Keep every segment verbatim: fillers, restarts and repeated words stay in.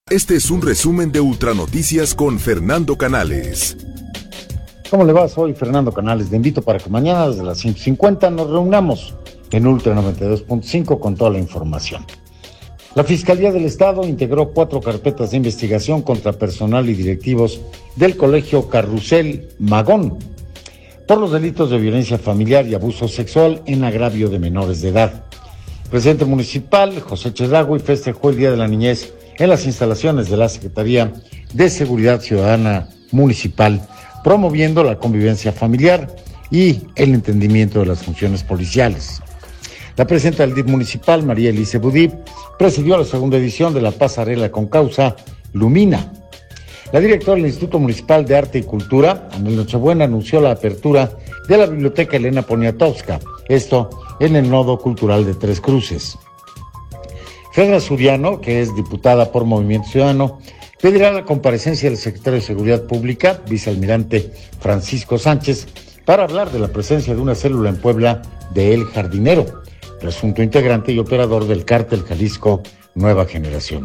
Este es un resumen de Ultranoticias con Fernando Canales. ¿Cómo le va? Soy Fernando Canales. Le invito para que mañana desde las cinco cincuenta nos reunamos en Ultra noventa y dos punto cinco con toda la información. La Fiscalía del Estado integró cuatro carpetas de investigación contra personal y directivos del Colegio Carrusel Magón por los delitos de violencia familiar y abuso sexual en agravio de menores de edad. El presidente municipal, José Chedraui, festejó el Día de la Niñez en las instalaciones de la Secretaría de Seguridad Ciudadana Municipal, promoviendo la convivencia familiar y el entendimiento de las funciones policiales. La presidenta del D I F municipal, María Elise Budip, presidió la segunda edición de la pasarela con causa Lumina. La directora del Instituto Municipal de Arte y Cultura, Anel Nochebuena, anunció la apertura de la Biblioteca Elena Poniatowska, esto en el Nodo Cultural de Tres Cruces. Fedra Suriano, que es diputada por Movimiento Ciudadano, pedirá la comparecencia del secretario de Seguridad Pública, vicealmirante Francisco Sánchez, para hablar de la presencia de una célula en Puebla de El Jardinero, presunto integrante y operador del cártel Jalisco Nueva Generación.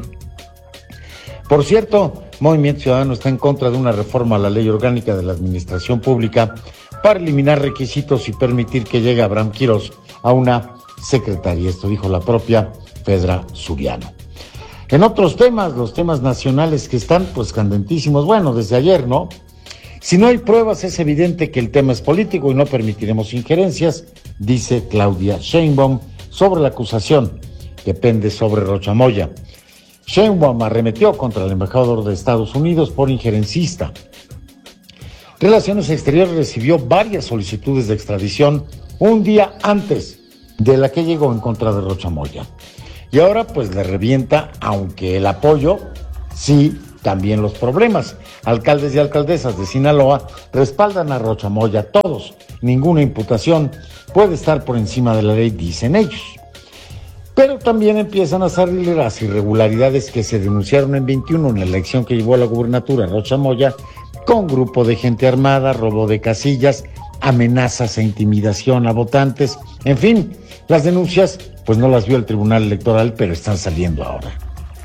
Por cierto, Movimiento Ciudadano está en contra de una reforma a la Ley Orgánica de la Administración Pública para eliminar requisitos y permitir que llegue Abraham Quirós a una secretaría. Esto dijo la propia Fedra Suriano. En otros temas, los temas nacionales que están pues candentísimos, bueno, desde ayer, ¿no? Si no hay pruebas, es evidente que el tema es político y no permitiremos injerencias, dice Claudia Sheinbaum sobre la acusación que pende sobre Rocha Moya. Sheinbaum arremetió contra el embajador de Estados Unidos por injerencista. Relaciones Exteriores recibió varias solicitudes de extradición un día antes de la que llegó en contra de Rocha Moya. Y ahora pues le revienta, aunque el apoyo, sí, también los problemas. Alcaldes y alcaldesas de Sinaloa respaldan a Rocha Moya, todos. Ninguna imputación puede estar por encima de la ley, dicen ellos. Pero también empiezan a salir las irregularidades que se denunciaron en veintiuno en la elección que llevó a la gubernatura Rocha Moya, con grupo de gente armada, robo de casillas, amenazas e intimidación a votantes, en fin, las denuncias pues no las vio el Tribunal Electoral, pero están saliendo ahora.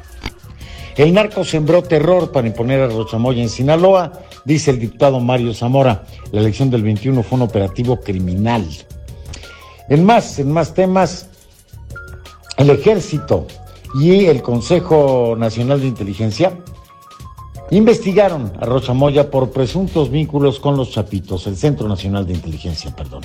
El narco sembró terror para imponer a Rocha Moya en Sinaloa, dice el diputado Mario Zamora. La elección del veintiuno fue un operativo criminal. En más, en más temas, el Ejército y el Consejo Nacional de Inteligencia investigaron a Rocha Moya por presuntos vínculos con los Chapitos, el Centro Nacional de Inteligencia, perdón.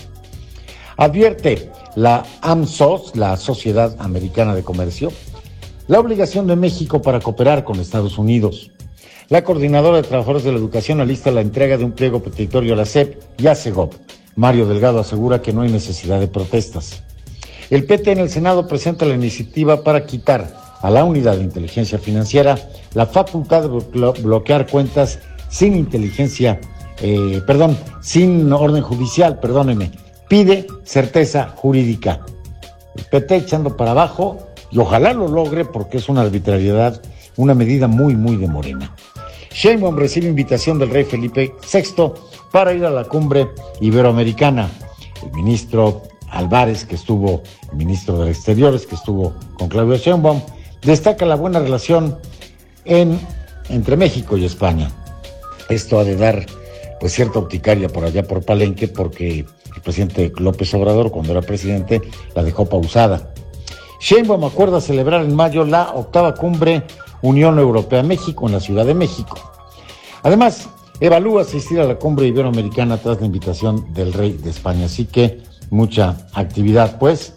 Advierte la AMSOS, la Sociedad Americana de Comercio, la obligación de México para cooperar con Estados Unidos. La coordinadora de trabajadores de la educación alista la entrega de un pliego petitorio a la S E P y a SEGOP. Mario Delgado asegura que no hay necesidad de protestas. El P T en el Senado presenta la iniciativa para quitar a la Unidad de Inteligencia Financiera la facultad de blo- bloquear cuentas sin inteligencia, eh, perdón, sin orden judicial, perdóneme. Pide certeza jurídica. El P T echando para abajo, y ojalá lo logre porque es una arbitrariedad, una medida muy, muy de Morena. Sheinbaum recibe invitación del rey Felipe sexto para ir a la cumbre iberoamericana. El ministro Álvarez, que estuvo, el ministro de Exteriores, que estuvo con Claudia Sheinbaum, destaca la buena relación en, entre México y España. Esto ha de dar pues cierta urticaria por allá por Palenque, porque el presidente López Obrador, cuando era presidente, la dejó pausada. Sheinbaum acuerda celebrar en mayo la octava cumbre Unión Europea-México en la Ciudad de México. Además, evalúa asistir a la cumbre iberoamericana tras la invitación del rey de España. Así que mucha actividad, pues,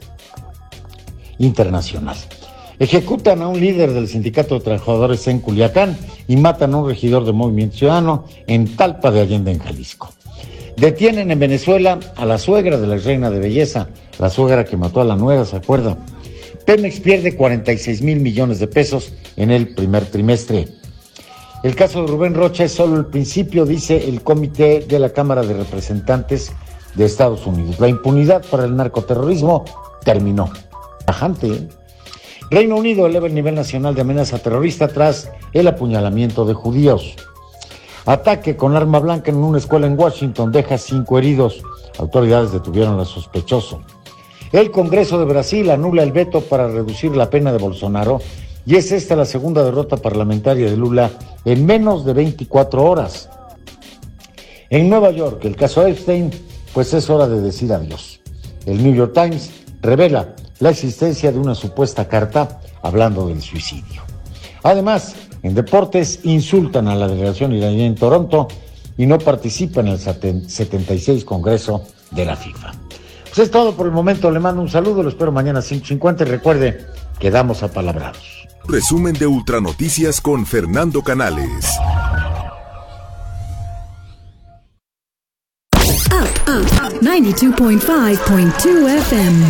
internacional. Ejecutan a un líder del Sindicato de Trabajadores en Culiacán y matan a un regidor de Movimiento Ciudadano en Talpa de Allende, en Jalisco. Detienen en Venezuela a la suegra de la reina de belleza, la suegra que mató a la nuera, ¿se acuerda? Pemex pierde cuarenta y seis mil millones de pesos en el primer trimestre. El caso de Rubén Rocha es solo el principio, dice el Comité de la Cámara de Representantes de Estados Unidos. La impunidad para el narcoterrorismo terminó. Bajante, ¿eh? Reino Unido eleva el nivel nacional de amenaza terrorista tras el apuñalamiento de judíos. Ataque con arma blanca en una escuela en Washington deja cinco heridos. Autoridades detuvieron al sospechoso. El Congreso de Brasil anula el veto para reducir la pena de Bolsonaro y es esta la segunda derrota parlamentaria de Lula en menos de veinticuatro horas. En Nueva York, el caso Epstein, pues es hora de decir adiós. El New York Times revela la existencia de una supuesta carta hablando del suicidio. Además, en deportes insultan a la delegación iraní en Toronto y no participan en el setenta y seis Congreso de la FIFA. Pues es todo por el momento, le mando un saludo, lo espero mañana a cinco cincuenta y recuerde, quedamos apalabrados. Resumen de Ultranoticias con Fernando Canales. Up, up, ninety-two point five point two F M.